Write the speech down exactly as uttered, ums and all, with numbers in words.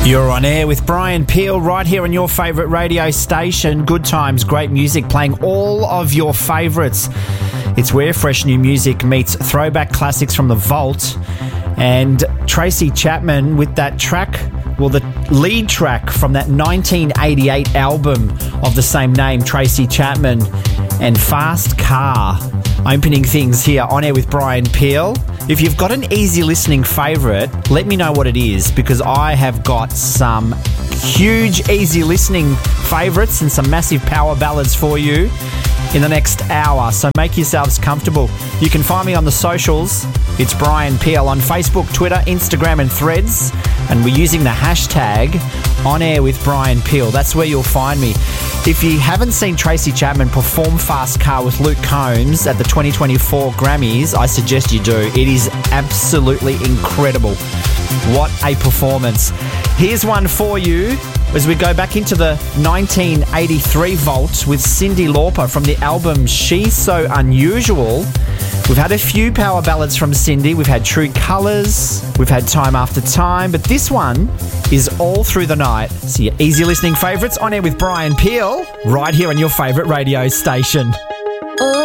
You're on air with Brian Peel right here on your favourite radio station. Good times, great music, playing all of your favourites. It's where fresh new music meets throwback classics from the vault. And Tracy Chapman with that track, well, the lead track from that nineteen eighty-eight album of the same name, Tracy Chapman, and Fast Car. Opening things here on air with Brian Peel. If you've got an easy listening favourite, let me know what it is, because I have got some huge easy listening favourites and some massive power ballads for you in the next hour. So make yourselves comfortable. You can find me on the socials. It's Brian Peel on Facebook, Twitter, Instagram and Threads. And we're using the hashtag On Air with Brian Peel. That's where you'll find me. If you haven't seen Tracy Chapman perform Fast Car with Luke Combs at the twenty twenty-four Grammys, I suggest you do. It is absolutely incredible. What a performance. Here's one for you as we go back into the nineteen eighty-three vault with Cyndi Lauper from the album She's So Unusual. We've had a few power ballads from Cyndi. We've had True Colours. We've had Time After Time. But this one is All Through the Night. So your easy listening favourites on air with Brian Peel right here on your favourite radio station.